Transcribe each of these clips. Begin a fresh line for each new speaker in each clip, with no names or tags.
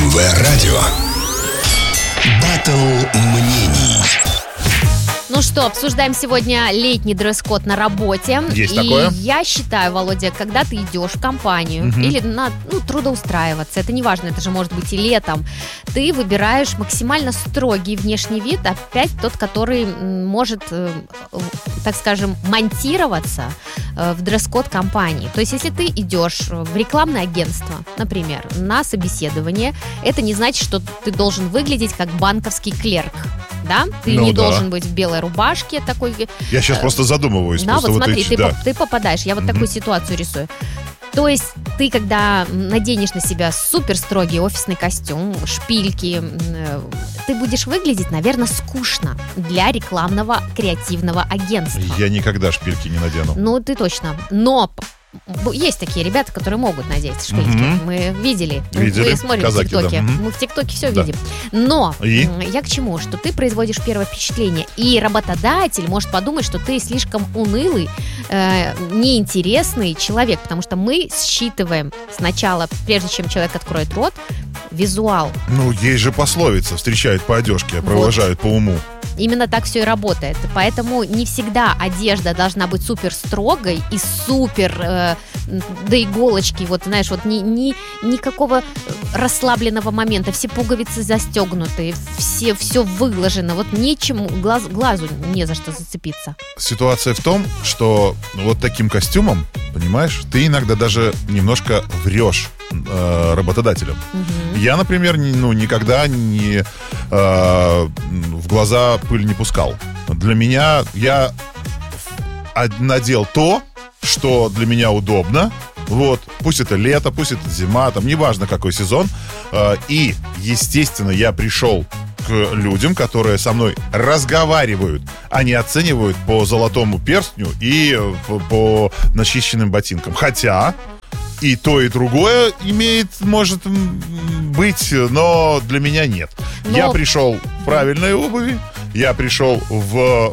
МВ-радио. Баттл мнений.
Ну что, обсуждаем сегодня летний дресс-код на работе.
Есть такое.
Я считаю, Володя, когда ты идешь в компанию или на трудоустраиваться, это не важно, это же может быть и летом, ты выбираешь максимально строгий внешний вид, опять тот, который может, так скажем, монтироваться в дресс-код компании. То есть, если ты идешь в рекламное агентство, например, на собеседование, это не значит, что ты должен выглядеть как банковский клерк. Да? Ты не должен быть в белой рубашке такой.
Я сейчас просто задумываюсь.
Да,
просто
вот смотри,
эти,
ты попадаешь. Я вот такую ситуацию рисую. То есть ты, когда наденешь на себя супер строгий офисный костюм, шпильки, ты будешь выглядеть, наверное, скучно для рекламного креативного агентства.
Я никогда шпильки не надену.
Ну, ты точно. Но есть такие ребята, которые могут надеть шпильки. Мы видели. Мы смотрим
казаки,
в ТикТоке.
да.
Мы в ТикТоке все видим. Но я к чему? Что ты производишь первое впечатление. И работодатель может подумать, что ты слишком унылый, неинтересный человек. Потому что мы считываем сначала, прежде чем человек откроет рот, визуал.
Ну, есть же пословица: встречают по одежке, а провожают по уму.
Именно так все и работает. Поэтому не всегда одежда должна быть супер строгой и супер до иголочки. Вот, знаешь, вот никакого расслабленного момента. Все пуговицы застегнуты, все выглажено. Вот нечему, глазу не за что зацепиться.
Ситуация в том, что вот таким костюмом, понимаешь, ты иногда даже немножко врешь работодателям. Я, например, никогда в глаза пыль не пускал. Для меня я надел то, что для меня удобно. Вот, пусть это лето, пусть это зима, там неважно какой сезон. И, естественно, я пришел к людям, которые со мной разговаривают, а не оценивают по золотому перстню и по начищенным ботинкам. Хотя и то, и другое может быть, но для меня нет. Я пришел в правильной обуви, я пришел в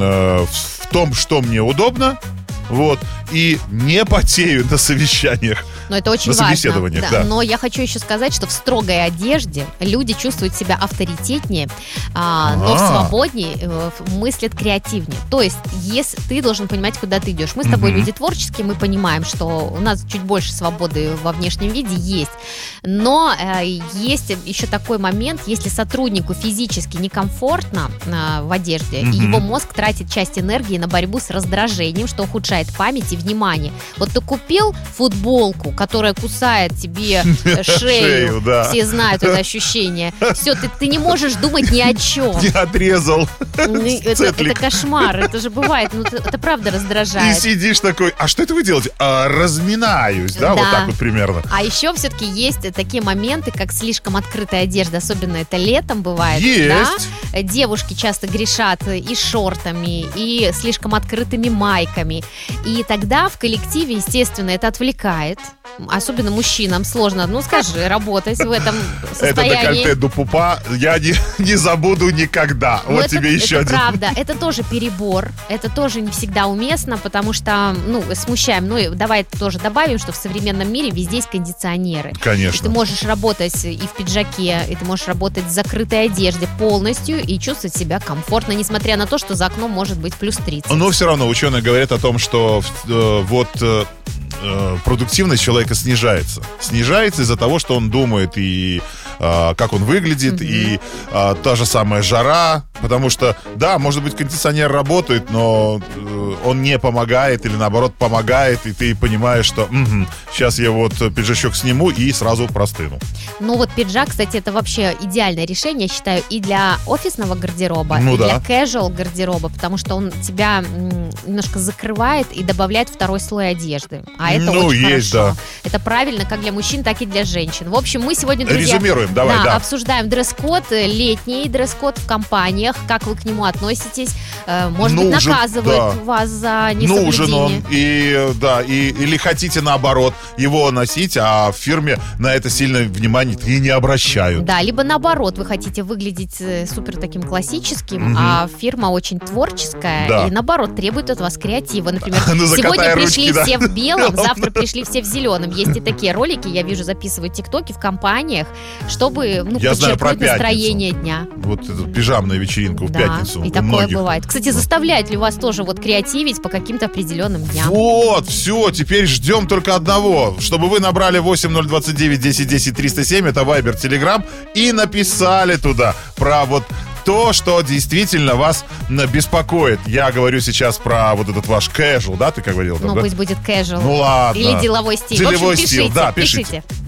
том, что мне удобно, вот, и не потею на совещаниях.
Но это очень важно. Да. Но я хочу еще сказать, что в строгой одежде люди чувствуют себя авторитетнее, но свободнее, мыслят креативнее. То есть, если ты должен понимать, куда ты идешь. Мы с тобой люди творческие, мы понимаем, что у нас чуть больше свободы во внешнем виде есть. Но есть еще такой момент, если сотруднику физически некомфортно в одежде, и его мозг тратит часть энергии на борьбу с раздражением, что ухудшает память и внимание. Вот ты купил футболку, которая кусает тебе шею, да. Все знают это ощущение. Все, ты не можешь думать ни о чем.
Не отрезал.
Это кошмар, это же бывает, это правда раздражает.
И сидишь такой, а что это вы делаете? Разминаюсь, да, вот так вот примерно.
А еще все-таки есть такие моменты, как слишком открытая одежда, особенно это летом бывает.
Есть.
Да? Девушки часто грешат и шортами, и слишком открытыми майками. И тогда в коллективе, естественно, это отвлекает. Особенно мужчинам сложно, скажи, работать в этом состоянии.
Это декольте до пупа я не забуду никогда. Вот тебе еще один.
Это правда, это тоже перебор, это тоже не всегда уместно, потому что, смущаем. Давай тоже добавим, что в современном мире везде есть кондиционеры.
Конечно.
И ты можешь работать и в пиджаке, и ты можешь работать в закрытой одежде полностью и чувствовать себя комфортно, несмотря на то, что за окном может быть плюс 30.
Но все равно ученые говорят о том, что продуктивность человека снижается. Снижается из-за того, что он думает и как он выглядит, и та же самая жара. Потому что, да, может быть, кондиционер работает, но он не помогает или, наоборот, помогает, и ты понимаешь, что сейчас я вот пиджачок сниму и сразу простыну.
Пиджак, кстати, это вообще идеальное решение, я считаю, и для офисного гардероба, и для casual гардероба, потому что он тебя немножко закрывает и добавляет второй слой одежды. А это очень хорошо. Да. Это правильно как для мужчин, так и для женщин. В общем, мы сегодня, друзья,
резюмируем, давай,
обсуждаем дресс-код, летний дресс-код в компаниях, как вы к нему относитесь, может быть, наказывают вас за несоблюдение.
Нужен он, или хотите, наоборот, его носить, а в фирме на это сильное внимание и не обращают.
Да, либо наоборот, вы хотите выглядеть супер таким классическим, а фирма очень творческая, и наоборот, требует от вас креатива. Например, сегодня пришли все в белом, завтра пришли все в зеленом. Есть и такие ролики, я вижу, записывают тиктоки в компаниях, что чтобы подчеркнуть настроение дня.
Вот эту пижамную вечеринку в пятницу.
И такое бывает. Кстати, заставляет ли вас тоже креативить по каким-то определенным дням?
Вот, все, теперь ждем только одного, чтобы вы набрали 8029 1010 307, это Viber, Telegram, и написали туда про то, что действительно вас беспокоит. Я говорю сейчас про вот этот ваш casual, да, ты как говорил?
Пусть будет casual.
Ну ладно.
Или деловой стиль.
Деловой
в общем,
стиль, пишите.